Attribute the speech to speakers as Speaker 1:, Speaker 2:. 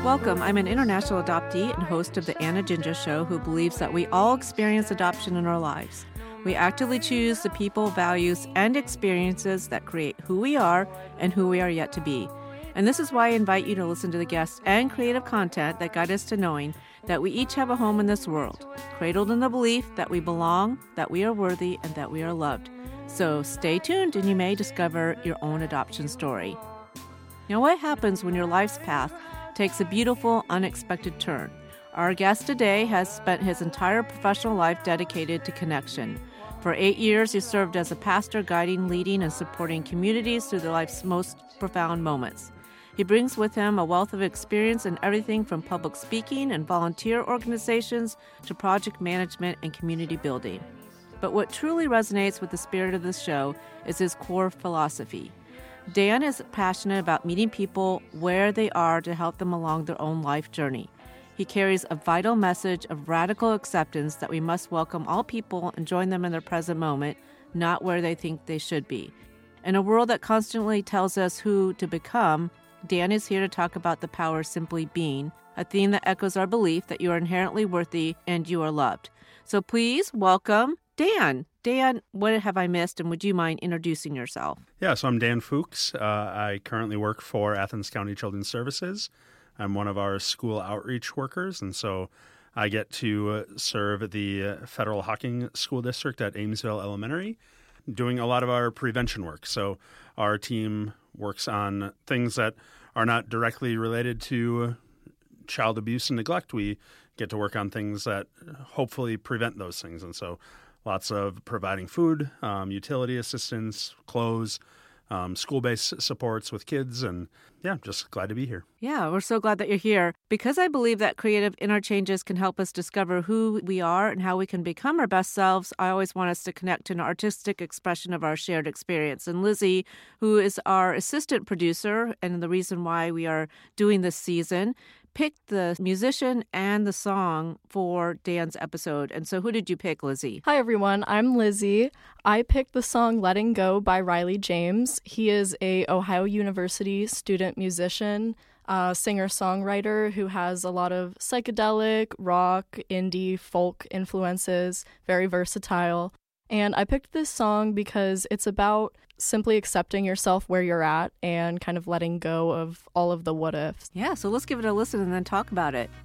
Speaker 1: Welcome. I'm an international adoptee and host of the Anna Ginger Show who believes that we all experience adoption in our lives. We actively choose the people, values, and experiences that create who we are and who we are yet to be. And this is why I invite you to listen to the guests and creative content that guide us to knowing that we each have a home in this world, cradled in the belief that we belong, that we are worthy, and that we are loved. So stay tuned and you may discover your own adoption story. Now, what happens when your life's path takes a beautiful, unexpected turn? Our guest today has spent his entire professional life dedicated to connection. For 8 years, he served as a pastor, guiding, leading, and supporting communities through their life's most profound moments. He brings with him a wealth of experience in everything from public speaking and volunteer organizations to project management and community building. But what truly resonates with the spirit of this show is his core philosophy. Dan is passionate about meeting people where they are to help them along their own life journey. He carries a vital message of radical acceptance that we must welcome all people and join them in their present moment, not where they think they should be. In a world that constantly tells us who to become, Dan is here to talk about the power of simply being, a theme that echoes our belief that you are inherently worthy and you are loved. So please welcome Dan. Dan, what have I missed, and would you mind introducing yourself?
Speaker 2: Yeah, so I'm Dan Fuchs. I currently work for Athens County Children's Services. I'm one of our school outreach workers, and so I get to serve the Federal Hocking School District at Amesville Elementary, doing a lot of our prevention work. So our team works on things that are not directly related to child abuse and neglect. We get to work on things that hopefully prevent those things, and so lots of providing food, utility assistance, clothes, school-based supports with kids, and yeah, just glad to be here.
Speaker 1: Yeah, we're so glad that you're here. Because I believe that creative interchanges can help us discover who we are and how we can become our best selves, I always want us to connect to an artistic expression of our shared experience. And Lizzie, who is our assistant producer and the reason why we are doing this season, picked the musician and the song for Dan's episode. And so who did you pick, Lizzie?
Speaker 3: Hi, everyone. I'm Lizzie. I picked the song Letting Go by Riley James. He is a Ohio University student musician, singer-songwriter who has a lot of psychedelic, rock, indie, folk influences, very versatile. And I picked this song because it's about simply accepting yourself where you're at and kind of letting go of all of the what-ifs.
Speaker 1: Yeah, so let's give it a listen and then talk about it.